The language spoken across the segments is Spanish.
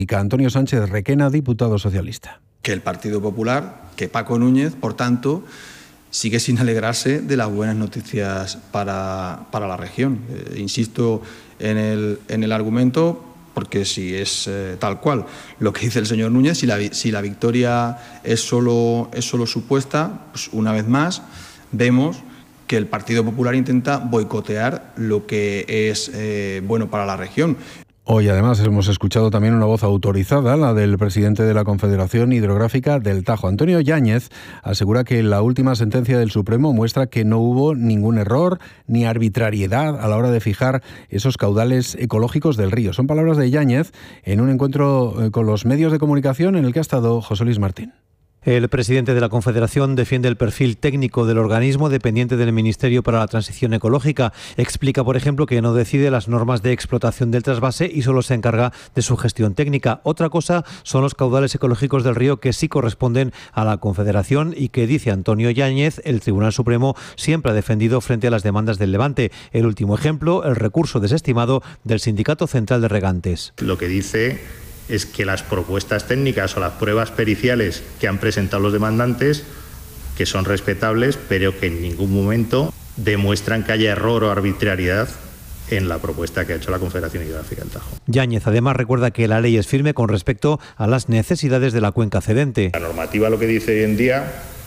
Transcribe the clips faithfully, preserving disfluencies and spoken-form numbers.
Antonio Sánchez Requena, diputado socialista. Que el Partido Popular, que Paco Núñez, por tanto, sigue sin alegrarse de las buenas noticias para, para la región. Eh, insisto en el, en el argumento, porque si es eh, tal cual lo que dice el señor Núñez, si la, si la victoria es solo, es solo supuesta, pues una vez más vemos que el Partido Popular intenta boicotear lo que es eh, bueno para la región. Hoy, además, hemos escuchado también una voz autorizada, la del presidente de la Confederación Hidrográfica del Tajo. Antonio Yáñez asegura que la última sentencia del Supremo muestra que no hubo ningún error ni arbitrariedad a la hora de fijar esos caudales ecológicos del río. Son palabras de Yáñez en un encuentro con los medios de comunicación en el que ha estado José Luis Martín. El presidente de la Confederación defiende el perfil técnico del organismo dependiente del Ministerio para la Transición Ecológica. Explica, por ejemplo, que no decide las normas de explotación del trasvase y solo se encarga de su gestión técnica. Otra cosa son los caudales ecológicos del río, que sí corresponden a la Confederación y que, dice Antonio Yáñez, el Tribunal Supremo siempre ha defendido frente a las demandas del Levante. El último ejemplo, el recurso desestimado del Sindicato Central de Regantes. Lo que dice es que las propuestas técnicas o las pruebas periciales que han presentado los demandantes, que son respetables, pero que en ningún momento demuestran que haya error o arbitrariedad en la propuesta que ha hecho la Confederación Hidrográfica del Tajo. Yáñez además recuerda que la ley es firme con respecto a las necesidades de la cuenca cedente. La normativa lo que dice hoy en día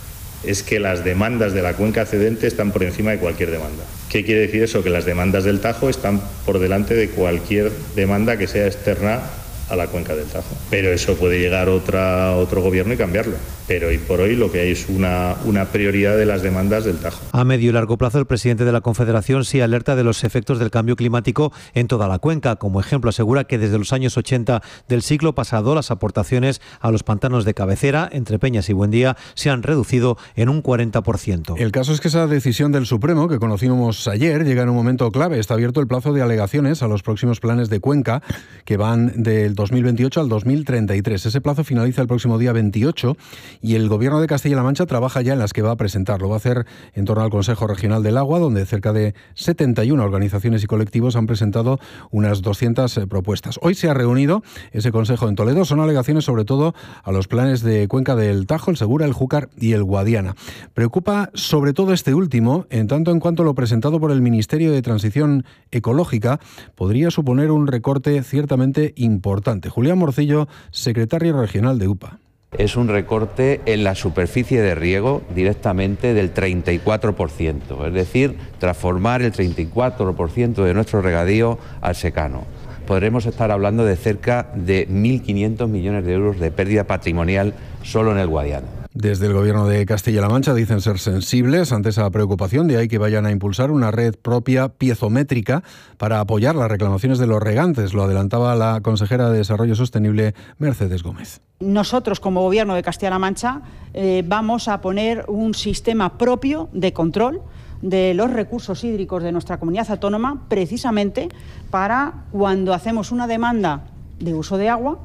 es que las demandas de la cuenca cedente están por encima de cualquier demanda. ¿Qué quiere decir eso? Que las demandas del Tajo están por delante de cualquier demanda que sea externa a la cuenca del Tajo. Pero eso puede llegar otra, otro gobierno y cambiarlo. Pero hoy por hoy lo que hay es una, una prioridad de las demandas del Tajo. A medio y largo plazo, el presidente de la Confederación sí alerta de los efectos del cambio climático en toda la cuenca. Como ejemplo, asegura que desde los años ochenta del siglo pasado las aportaciones a los pantanos de cabecera, entre Peñas y Buendía, se han reducido en un cuarenta por ciento. El caso es que esa decisión del Supremo, que conocimos ayer, llega en un momento clave. Está abierto el plazo de alegaciones a los próximos planes de cuenca, que van del dos mil veintiocho al dos mil treinta y tres. Ese plazo finaliza el próximo día veintiocho y el Gobierno de Castilla-La Mancha trabaja ya en las que va a presentar. Lo va a hacer en torno al Consejo Regional del Agua, donde cerca de setenta y una organizaciones y colectivos han presentado unas doscientas propuestas. Hoy se ha reunido ese Consejo en Toledo. Son alegaciones sobre todo a los planes de cuenca del Tajo, el Segura, el Júcar y el Guadiana. Preocupa sobre todo este último, en tanto en cuanto lo presentado por el Ministerio de Transición Ecológica podría suponer un recorte ciertamente importante. Julián Morcillo, secretario regional de U P A. Es un recorte en la superficie de riego directamente del treinta y cuatro por ciento, es decir, transformar el treinta y cuatro por ciento de nuestro regadío al secano. Podremos estar hablando de cerca de mil quinientos millones de euros de pérdida patrimonial solo en el Guadiana. Desde el Gobierno de Castilla-La Mancha dicen ser sensibles ante esa preocupación, de ahí que vayan a impulsar una red propia piezométrica para apoyar las reclamaciones de los regantes. Lo adelantaba la consejera de Desarrollo Sostenible, Mercedes Gómez. Nosotros, como Gobierno de Castilla-La Mancha, eh, vamos a poner un sistema propio de control de los recursos hídricos de nuestra comunidad autónoma, precisamente para, cuando hacemos una demanda de uso de agua,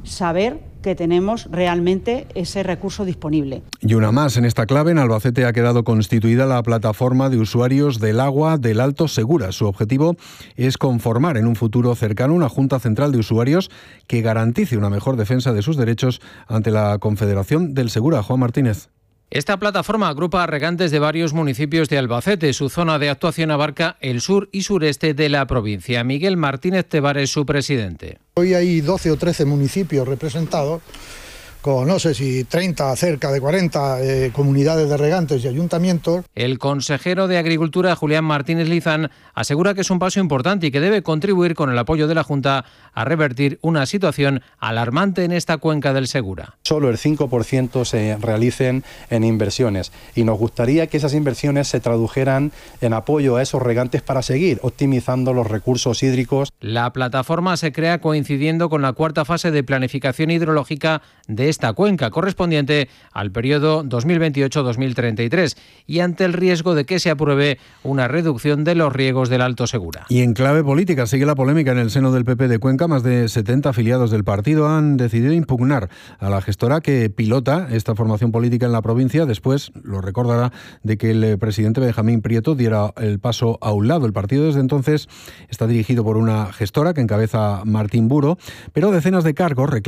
saber que tenemos realmente ese recurso disponible. Y una más en esta clave: en Albacete ha quedado constituida la plataforma de usuarios del agua del Alto Segura. Su objetivo es conformar en un futuro cercano una Junta Central de Usuarios que garantice una mejor defensa de sus derechos ante la Confederación del Segura. Juan Martínez. Esta plataforma agrupa a regantes de varios municipios de Albacete. Su zona de actuación abarca el sur y sureste de la provincia. Miguel Martínez Tebar es su presidente. Hoy hay doce o trece municipios representados, con no sé si treinta, cerca de cuarenta eh, comunidades de regantes y ayuntamientos. El consejero de Agricultura, Julián Martínez Lizán, asegura que es un paso importante y que debe contribuir con el apoyo de la Junta a revertir una situación alarmante en esta cuenca del Segura. Solo el cinco por ciento se realicen en inversiones y nos gustaría que esas inversiones se tradujeran en apoyo a esos regantes para seguir optimizando los recursos hídricos. La plataforma se crea coincidiendo con la cuarta fase de planificación hidrológica de esta cuenca, correspondiente al periodo dos mil veintiocho a dos mil treinta y tres, y ante el riesgo de que se apruebe una reducción de los riegos del Alto Segura. Y en clave política sigue la polémica en el seno del P P de Cuenca. Más de setenta afiliados del partido han decidido impugnar a la gestora que pilota esta formación política en la provincia. Después, lo recordará, de que el presidente Benjamín Prieto diera el paso a un lado. El partido desde entonces está dirigido por una gestora que encabeza Martín Buro, pero decenas de cargos reclaman